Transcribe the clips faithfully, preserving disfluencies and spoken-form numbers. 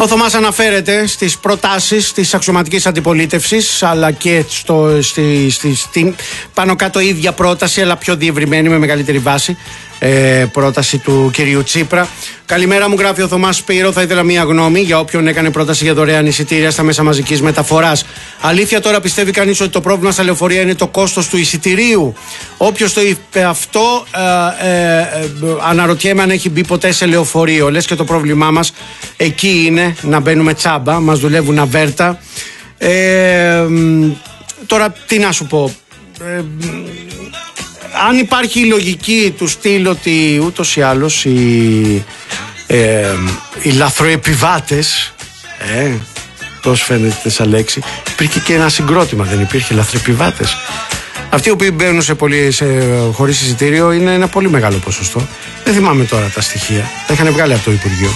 Ο Θωμάς αναφέρεται στις προτάσεις της αξιωματικής αντιπολίτευσης, αλλά και στο, στη, στη, στην πάνω κάτω ίδια πρόταση, αλλά πιο διευρυμένη με μεγαλύτερη βάση, ε, πρόταση του κυρίου Τσίπρα. Καλημέρα, μου γράφει ο Θωμάς Σπύρο. Θα ήθελα μία γνώμη για όποιον έκανε πρόταση για δωρεάν εισιτήρια στα μέσα μαζικής μεταφοράς. Αλήθεια, τώρα πιστεύει κανείς ότι το πρόβλημα στα λεωφορεία είναι το κόστος του εισιτηρίου? Όποιος το είπε αυτό, ε, ε, ε, αναρωτιέμαι αν έχει μπει ποτέ σε λεωφορείο. Λες και το πρόβλημά μας εκεί είναι να μπαίνουμε τσάμπα, μας δουλεύουν αβέρτα. Ε, τώρα τι να σου πω. Ε, αν υπάρχει η λογική του στυλ ότι ούτως ή άλλως οι, ε, οι λαθροεπιβάτες, ε, πώς φαίνεται σαν λέξη, υπήρχε και ένα συγκρότημα, δεν υπήρχε λαθροεπιβάτες? Αυτοί οι οποίοι μπαίνουν σε πολύ, σε, χωρίς εισιτήριο είναι ένα πολύ μεγάλο ποσοστό. Δεν θυμάμαι τώρα τα στοιχεία, τα είχαν βγάλει από το Υπουργείο.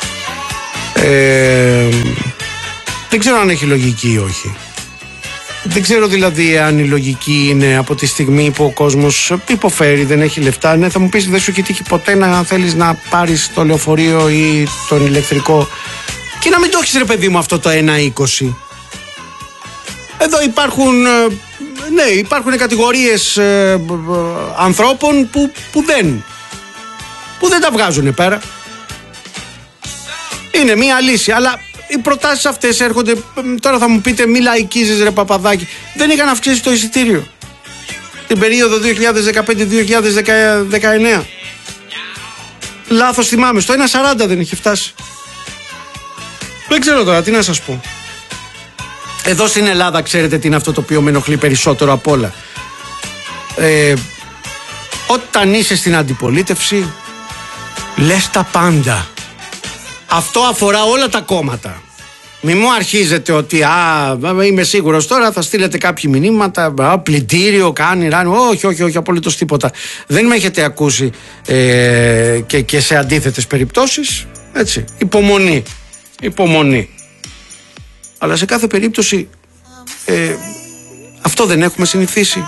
Ε, δεν ξέρω αν έχει λογική ή όχι. Δεν ξέρω δηλαδή αν η λογική είναι από τη στιγμή που ο κόσμος υποφέρει, δεν έχει λεφτά. Ναι, θα μου πεις, δεν σου έχει τύχει ποτέ να θέλεις να πάρεις το λεωφορείο ή τον ηλεκτρικό και να μην το έχεις, ρε παιδί μου, αυτό το ένα είκοσι? Εδώ υπάρχουν, ναι, υπάρχουν κατηγορίες ε, ανθρώπων που, που, δεν, που δεν τα βγάζουν πέρα. Είναι μία λύση, αλλά οι προτάσεις αυτές έρχονται. Τώρα θα μου πείτε, μη λαϊκίζεις, ρε Παπαδάκη. Δεν είχαν αυξήσει το εισιτήριο την περίοδο δύο χιλιάδες δεκαπέντε με δύο χιλιάδες δεκαεννέα? Λάθος θυμάμαι, στο ένα σαράντα δεν είχε φτάσει. Δεν ξέρω τώρα τι να σας πω. Εδώ στην Ελλάδα ξέρετε τι είναι αυτό το οποίο με ενοχλεί περισσότερο απ' όλα? Ε, όταν είσαι στην αντιπολίτευση λες τα πάντα. Αυτό αφορά όλα τα κόμματα. Μη μου αρχίζετε ότι α, είμαι σίγουρος τώρα θα στείλετε κάποια μηνύματα, α, πλυντήριο κάνει, ράνι. Όχι, όχι, όχι, απολύτως τίποτα. Δεν με έχετε ακούσει ε, και, και σε αντίθετες περιπτώσεις. Έτσι, υπομονή. Υπομονή. Αλλά σε κάθε περίπτωση ε, αυτό δεν έχουμε συνηθίσει.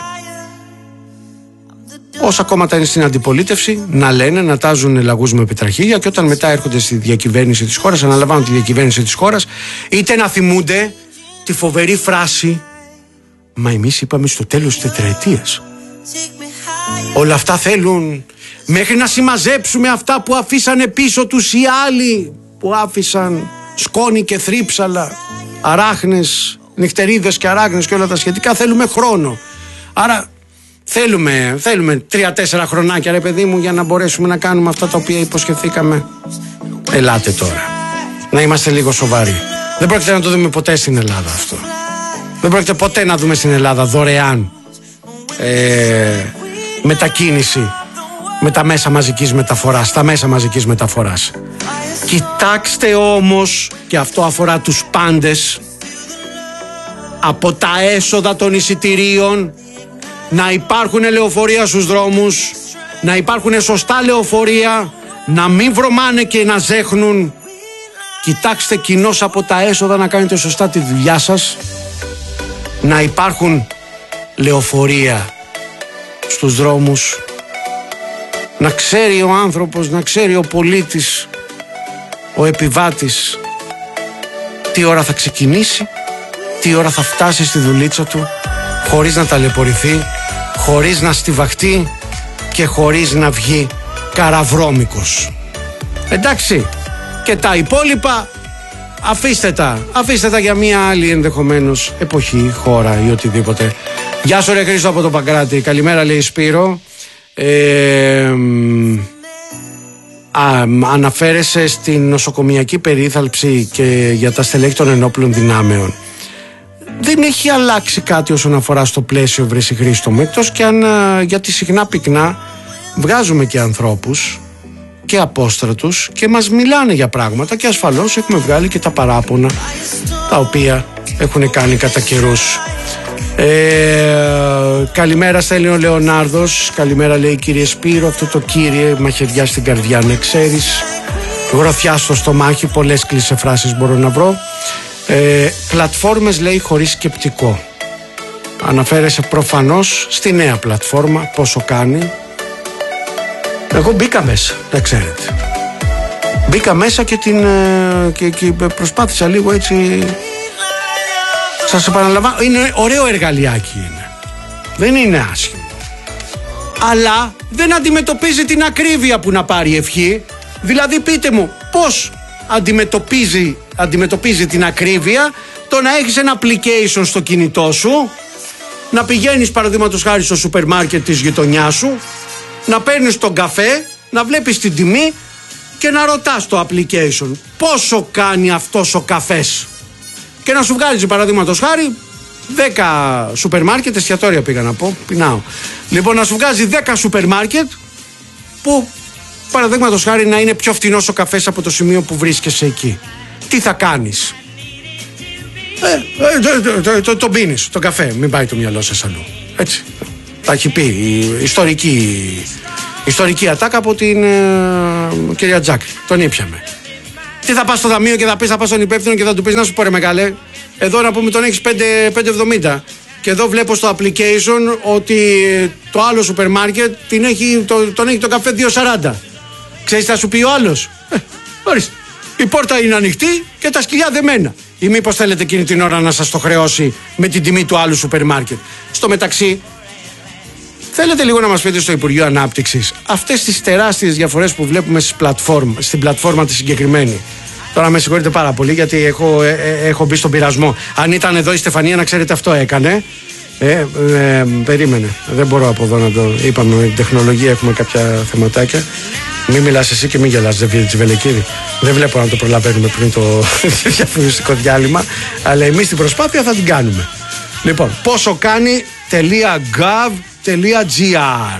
Όσα κόμματα είναι στην αντιπολίτευση να λένε, να τάζουν λαγούς με πετραχίλια, και όταν μετά έρχονται στη διακυβέρνηση της χώρας, αναλαμβάνουν τη διακυβέρνηση της χώρας, είτε να θυμούνται τη φοβερή φράση «Μα εμείς είπαμε στο τέλος της τετραετίας». Όλα αυτά θέλουν μέχρι να συμμαζέψουμε αυτά που αφήσανε πίσω τους οι άλλοι, που άφησαν σκόνη και θρύψαλα, αράχνες, νυχτερίδες και αράχνες και όλα τα σχετικά. Θέλουμε χρόνο. Άρα Θέλουμε, θέλουμε τρία-τέσσερα χρονάκια, ρε παιδί μου, για να μπορέσουμε να κάνουμε αυτά τα οποία υποσχεθήκαμε. Ελάτε τώρα. Να είμαστε λίγο σοβαροί. Δεν πρόκειται να το δούμε ποτέ στην Ελλάδα αυτό. Δεν πρόκειται ποτέ να δούμε στην Ελλάδα δωρεάν ε, μετακίνηση με τα μέσα μαζικής μεταφοράς, τα μέσα μαζικής μεταφοράς. Κοιτάξτε όμως, και αυτό αφορά τους πάντες, από τα έσοδα των εισιτηρίων να υπάρχουν λεωφορεία στους δρόμους, να υπάρχουν σωστά λεωφορεία, να μην βρωμάνε και να ζέχνουν. Κοιτάξτε κοινώς από τα έσοδα να κάνετε σωστά τη δουλειά σας, να υπάρχουν λεωφορεία στους δρόμους, να ξέρει ο άνθρωπος, να ξέρει ο πολίτης, ο επιβάτης τι ώρα θα ξεκινήσει, τι ώρα θα φτάσει στη δουλίτσα του, χωρίς να ταλαιπωρηθεί, χωρίς να στιβαχτεί και χωρίς να βγει καραβρώμικος. Εντάξει, και τα υπόλοιπα αφήστε τα, αφήστε τα για μια άλλη ενδεχομένως εποχή, χώρα ή οτιδήποτε. Γεια σου ρε Χρήστο από το Παγκράτη, καλημέρα λέει Σπύρο. Ε, α, αναφέρεσαι στην νοσοκομιακή περίθαλψη και για τα στελέχη των ενόπλων δυνάμεων. Δεν έχει αλλάξει κάτι όσον αφορά στο πλαίσιο, βρε Χρήστο μου, εκτός και αν γιατί συχνά πυκνά βγάζουμε και ανθρώπους και απόστρατους και μας μιλάνε για πράγματα, και ασφαλώς έχουμε βγάλει και τα παράπονα τα οποία έχουν κάνει κατά καιρούς. Ε, καλημέρα στέλνει ο Λεωνάρδος. Καλημέρα λέει κύριε Σπύρο. Αυτό το κύριε μαχαιριά στην καρδιά να ξέρεις, γροθιά στο στομάχι, πολλές κλισεφράσεις μπορώ να βρω. Ε, πλατφόρμες λέει χωρίς σκεπτικό. Αναφέρεσαι προφανώς στη νέα πλατφόρμα, πόσο κάνει. Εγώ μπήκα μέσα, δεν ξέρετε. Μπήκα μέσα και την και, και προσπάθησα λίγο έτσι. Σας επαναλαμβάνω, είναι ωραίο εργαλειάκι είναι. Δεν είναι άσχημο. Αλλά δεν αντιμετωπίζει την ακρίβεια που να πάρει ευχή. Δηλαδή πείτε μου πώς αντιμετωπίζει, αντιμετωπίζει την ακρίβεια το να έχεις ένα application στο κινητό σου, να πηγαίνεις παραδείγματος χάρη στο σούπερ μάρκετ της γειτονιάς σου, να παίρνεις τον καφέ, να βλέπεις την τιμή και να ρωτάς το application πόσο κάνει αυτός ο καφές και να σου βγάζει παραδείγματος χάρη δέκα σούπερ μάρκετ, εστιατόρια πήγα να πω, πεινάω. Λοιπόν, να σου βγάζει δέκα σούπερ μάρκετ που παραδείγματος χάρη να είναι πιο φτηνός ο καφές από το σημείο που βρίσκεσαι εκεί. Τι θα κάνεις? Ε, ε, το, το πίνεις, το καφέ, μην πάει το μυαλό σας αλλού. Έτσι. Τα έχει πει η ιστορική, ιστορική ατάκα από την ε, κυρία Τζάκρη. Τον ήπιαμε. Τι θα πας στο ταμείο και θα πεις, θα πας στον υπεύθυνο και θα του πεις, να σου πω ρε μεγάλε, εδώ να πούμε τον έχεις πέντε εβδομήντα και εδώ βλέπω στο application ότι το άλλο σούπερ μάρκετ την έχει, το, τον έχει το καφέ δύο σαράντα. Ξέρεις τι θα σου πει ο άλλος? Ε, ορίστε. Η πόρτα είναι ανοιχτή και τα σκυλιά δεμένα. Ή μήπως θέλετε εκείνη την ώρα να σας το χρεώσει με την τιμή του άλλου σούπερ μάρκετ? Στο μεταξύ, θέλετε λίγο να μας πείτε στο Υπουργείο Ανάπτυξης αυτές τις τεράστιες διαφορές που βλέπουμε στις πλατφόρμα, στην πλατφόρμα τη συγκεκριμένη? Τώρα με συγχωρείτε πάρα πολύ γιατί έχω, ε, ε, έχω μπει στον πειρασμό. Αν ήταν εδώ η Στεφανία, να ξέρετε, αυτό έκανε. Ε, ε, ε, περίμενε. Δεν μπορώ από εδώ να το. Είπαμε, με την τεχνολογία έχουμε κάποια θεματάκια. Μην μιλάς εσύ και μην γελάς, Τζιβελεκίδη. Δεν βλέπω να το προλαβαίνουμε πριν το διαφημιστικό διάλειμμα. Αλλά εμείς την προσπάθεια θα την κάνουμε. Λοιπόν, πόσο κάνει .gov.gr.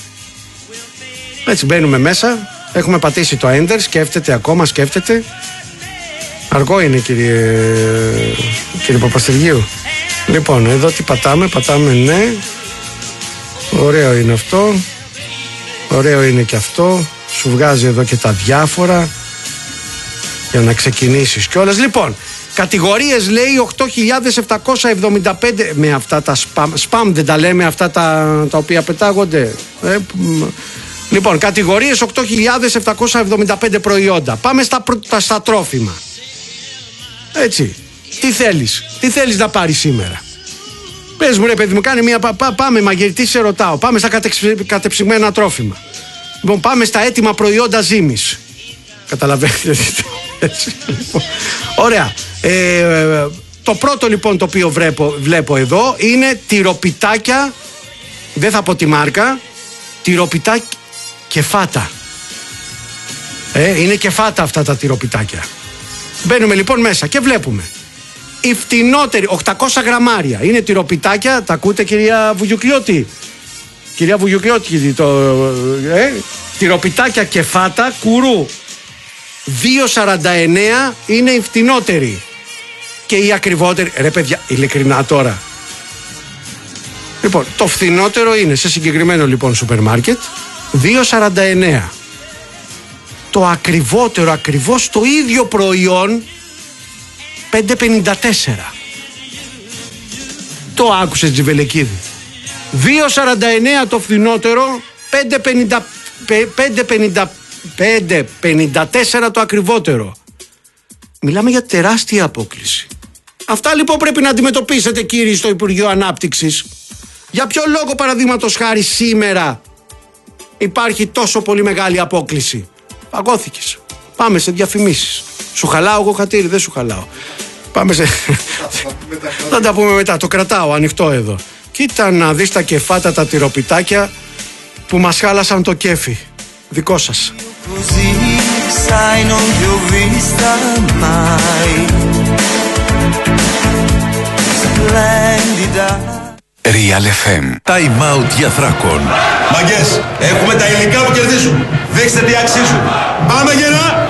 Έτσι μπαίνουμε μέσα. Έχουμε πατήσει το enter. Σκέφτεται ακόμα, σκέφτεται. Αργό είναι, κύριε, κύριε Παπαστεργίου. Λοιπόν, εδώ τι πατάμε? Πατάμε ναι. Ωραίο είναι αυτό. Ωραίο είναι και αυτό. Σου βγάζει εδώ και τα διάφορα για να ξεκινήσεις κιόλας. Λοιπόν, κατηγορίες λέει οκτώ χιλιάδες επτακόσια εβδομήντα πέντε. Με αυτά τα spam, spam δεν τα λέμε αυτά τα, τα οποία πετάγονται. Ε, λοιπόν, κατηγορίες οκτώ χιλιάδες επτακόσια εβδομήντα πέντε προϊόντα. Πάμε στα, στα τρόφιμα. Έτσι. Τι θέλεις, τι θέλεις να πάρεις σήμερα? Πες μου ρε παιδί μου, κάνε μια, πά, πά, πάμε μαγειριτή, σε ρωτάω. Πάμε στα κατεξ, κατεψυγμένα τρόφιμα. Λοιπόν, πάμε στα έτοιμα προϊόντα ζύμης. Καταλαβαίνετε? Λοιπόν, ωραία. Ε, το πρώτο λοιπόν το οποίο βλέπω, βλέπω εδώ είναι τυροπιτάκια. Δεν θα πω τη μάρκα. Τυροπιτάκια κεφάτα. Ε, είναι κεφάτα αυτά τα τυροπιτάκια. Μπαίνουμε λοιπόν μέσα και βλέπουμε η φτηνότερη, οκτακόσια γραμμάρια. Είναι τυροπιτάκια, τα ακούτε κυρία Βουγιουκλιώτη? Κυρία Βουγιουκλιώτη, το, ε, τυροπιτάκια κεφάτα κουρού δύο σαράντα εννέα είναι η φτηνότερη. Και η ακριβότερη, ρε παιδιά, ειλικρινά τώρα. Λοιπόν, το φθηνότερο είναι σε συγκεκριμένο λοιπόν σούπερ μάρκετ δύο σαράντα εννέα. Το ακριβότερο, ακριβώς το ίδιο προϊόν πέντε πενήντα τέσσερα. Το άκουσες, Τζιβελεκίδη? δύο σαράντα εννέα το φθηνότερο, πέντε πενήντα τέσερα το ακριβότερο. Μιλάμε για τεράστια απόκληση. Αυτά λοιπόν πρέπει να αντιμετωπίσετε, κύριοι, στο Υπουργείο Ανάπτυξης. Για ποιο λόγο, παραδείγματος χάρη, σήμερα υπάρχει τόσο πολύ μεγάλη απόκληση? Παγώθηκες. Πάμε σε διαφημίσεις. Σου χαλάω εγώ χατήρι, δεν σου χαλάω. Πάμε σε... Θα τα πούμε μετά. Το κρατάω ανοιχτό εδώ. Κοίτα να δεις τα κεφάτα, τα τυροπιτάκια που μας χάλασαν το κέφι. Δικό σας. Real εφ εμ. Time out για Θράκον. Μαγκές, έχουμε τα υλικά που κερδίζουν. Δείξτε τι αξίζουν. Πάμε γερά!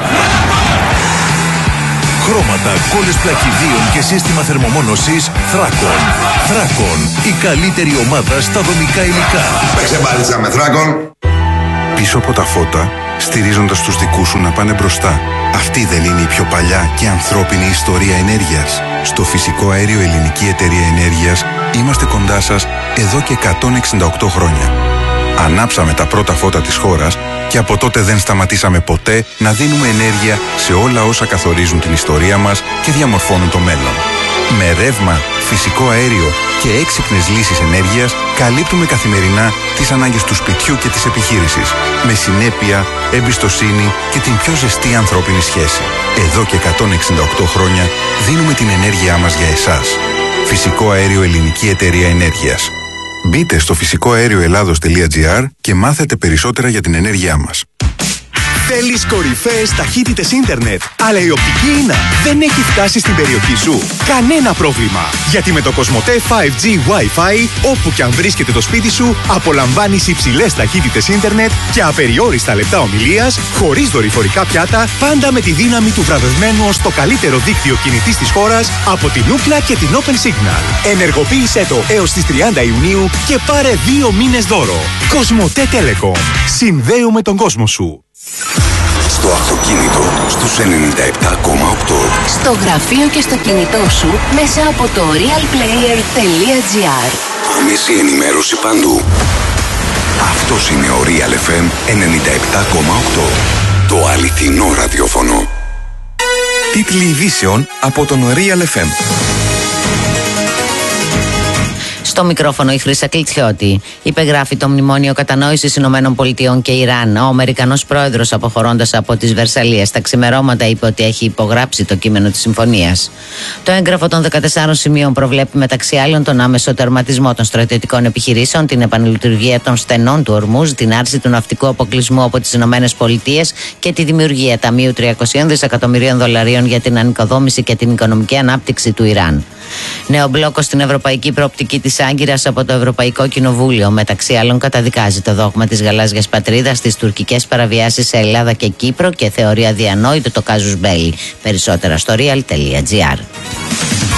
Χρώματα, κόλλες πλακιδίων και σύστημα θερμομόνωσης Θράκον. Θράκον, η καλύτερη ομάδα στα δομικά υλικά. Παίξε μπάλιτσα με Θράκον. Πίσω από τα φώτα, στηρίζοντας τους δικούς σου να πάνε μπροστά. Αυτή δεν είναι η πιο παλιά και ανθρώπινη ιστορία ενέργειας? Στο φυσικό αέριο Ελληνική Εταιρεία Ενέργειας είμαστε κοντά σας εδώ και εκατόν εξήντα οκτώ χρόνια. Ανάψαμε τα πρώτα φώτα της χώρας Και από τότε δεν σταματήσαμε ποτέ να δίνουμε ενέργεια σε όλα όσα καθορίζουν την ιστορία μας και διαμορφώνουν το μέλλον. Με ρεύμα, φυσικό αέριο και έξυπνες λύσεις ενέργειας καλύπτουμε καθημερινά τις ανάγκες του σπιτιού και της επιχείρησης, με συνέπεια, εμπιστοσύνη και την πιο ζεστή ανθρώπινη σχέση. Εδώ και εκατόν εξήντα οκτώ χρόνια δίνουμε την ενέργειά μας για εσάς. Φυσικό αέριο Ελληνική Εταιρεία Ενέργειας. Μπείτε στο φυσικό αέριο ελλάδος τελεία τζι άρ και μάθετε περισσότερα για την ενέργειά μας. Θέλεις κορυφαίες ταχύτητες ίντερνετ, αλλά η οπτική ίνα δεν έχει φτάσει στην περιοχή σου? Κανένα πρόβλημα, γιατί με το Κοσμοτέ φάιβ τζι Wi-Fi, όπου και αν βρίσκεται το σπίτι σου, απολαμβάνεις υψηλές ταχύτητες ίντερνετ και απεριόριστα λεπτά ομιλίας, χωρίς δορυφορικά πιάτα, πάντα με τη δύναμη του βραβευμένου ως το καλύτερο δίκτυο κινητής της χώρας από την Ookla και την Open Signal. Ενεργοποίησέ το έως τις τριάντα Ιουνίου και πάρε δύο μήνες δώρο. Κοσμοτέ Telecom. Συνδέουμε τον κόσμο σου. Στο αυτοκίνητο στους ενενήντα επτά κόμμα οκτώ. Στο γραφείο και στο κινητό σου μέσα από το real player τελεία τζι άρ. Άμεση ενημέρωση παντού. Αυτός είναι ο Real εφ εμ ενενήντα επτά κόμμα οκτώ. Το αληθινό ραδιόφωνο. Τίτλοι ειδήσεων από τον Real εφ εμ. Στο μικρόφωνο η Χρύσα Κλιτσιώτη. Υπεγράφει το Μνημόνιο Κατανόησης Ηνωμένων Πολιτειών και Ιράν. Ο Αμερικανός πρόεδρος, αποχωρώντας από τις Βερσαλλίες τα ξημερώματα, είπε ότι έχει υπογράψει το κείμενο της συμφωνίας. Το έγγραφο των δεκατεσσάρων σημείων προβλέπει μεταξύ άλλων τον άμεσο τερματισμό των στρατιωτικών επιχειρήσεων, την επανελειτουργία των στενών του Ορμούζ, την άρση του ναυτικού αποκλεισμού από τις Ηνωμένες Πολιτείες και τη δημιουργία ταμείου τριακόσια δισεκατομμυρίων δολαρίων για την ανοικοδόμηση και την οικονομική ανάπτυξη του Ιράν. Νέο μπλόκο στην ευρωπαϊκή προοπτική της Άγκυρας από το Ευρωπαϊκό Κοινοβούλιο. Μεταξύ άλλων, καταδικάζει το δόγμα της γαλάζιας πατρίδας, τις τουρκικές παραβιάσεις σε Ελλάδα και Κύπρο και θεωρεί αδιανόητο το κάζους μπέλι. Περισσότερα στο real τελεία τζι άρ.